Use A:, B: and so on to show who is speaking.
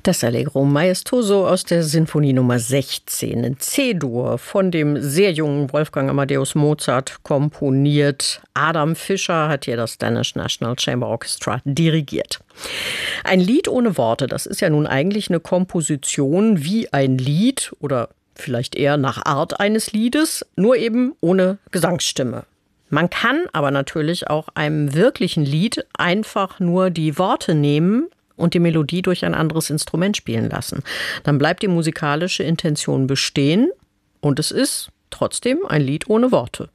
A: Das Allegro Maestoso aus der Sinfonie Nummer 16 in C-Dur von dem sehr jungen Wolfgang Amadeus Mozart komponiert. Adam Fischer hat hier das Danish National Chamber Orchestra dirigiert. Ein Lied ohne Worte, das ist ja nun eigentlich eine Komposition wie ein Lied oder vielleicht eher nach Art eines Liedes, nur eben ohne Gesangsstimme. Man kann aber natürlich auch einem wirklichen Lied einfach nur die Worte nehmen und die Melodie durch ein anderes Instrument spielen lassen. Dann bleibt die musikalische Intention bestehen und es ist trotzdem ein Lied ohne Worte.